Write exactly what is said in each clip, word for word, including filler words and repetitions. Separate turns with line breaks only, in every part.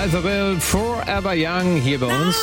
Alphaville, Forever Young, hier bei uns.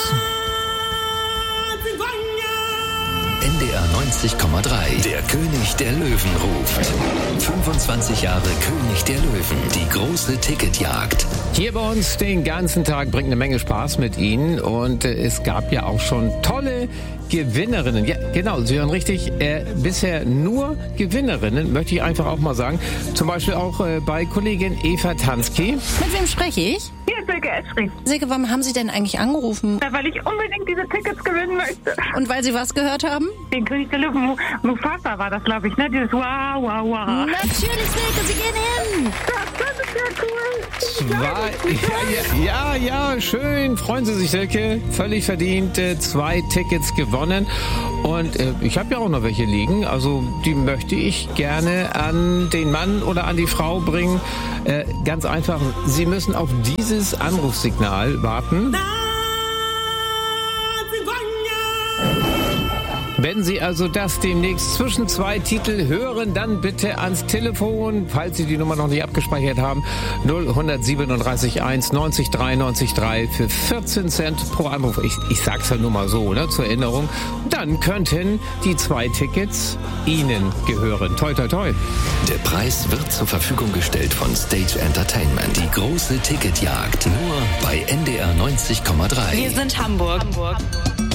N D R neunzig Komma drei, der König der Löwen ruft. fünfundzwanzig Jahre König der Löwen, die große Ticketjagd.
Hier bei uns den ganzen Tag, bringt eine Menge Spaß mit Ihnen und äh, es gab ja auch schon tolle Gewinnerinnen. Ja, genau, Sie hören richtig, äh, bisher nur Gewinnerinnen, möchte ich einfach auch mal sagen. Zum Beispiel auch äh, bei Kollegin Eva Tansky.
Mit wem spreche ich?
Hier ist Silke Eschrich.
Silke, warum haben Sie denn eigentlich angerufen?
Ja, weil ich unbedingt diese Tickets gewinnen möchte.
Und weil Sie was gehört haben?
Den König der Löwen, Mufasa war das, glaube ich, ne? Dieses Wow, wow, wow.
Natürlich, Silke, Sie gehen hin!
Das ist ja cool.
Zwei, ja, ja, ja, schön, freuen Sie sich, Silke. Völlig verdient, äh, zwei Tickets gewonnen. Und äh, ich habe ja auch noch welche liegen, also die möchte ich gerne an den Mann oder an die Frau bringen. Äh, ganz einfach, Sie müssen auf dieses Anrufsignal warten. Wenn Sie also das demnächst zwischen zwei Titel hören, dann bitte ans Telefon, falls Sie die Nummer noch nicht abgespeichert haben, null eins sieben drei eins neunzig drei neunzig drei für vierzehn Cent pro Anruf. Ich, ich sag's ja nur mal so, ne, zur Erinnerung. Dann könnten die zwei Tickets Ihnen gehören. Toi, toi, toi.
Der Preis wird zur Verfügung gestellt von Stage Entertainment. Die große Ticketjagd nur bei N D R neunzig Komma drei.
Wir sind Hamburg. Hamburg.